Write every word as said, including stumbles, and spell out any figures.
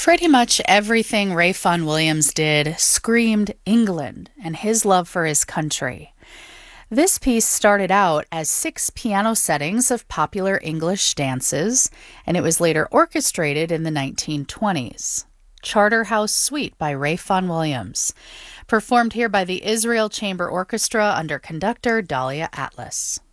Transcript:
Pretty much everything Ray Vaughan Williams did screamed England and his love for his country. This piece started out as six piano settings of popular English dances, and it was later orchestrated in the nineteen twenties. Charterhouse Suite by Ray Vaughan Williams, performed here by the Israel Chamber Orchestra under conductor Dahlia Atlas.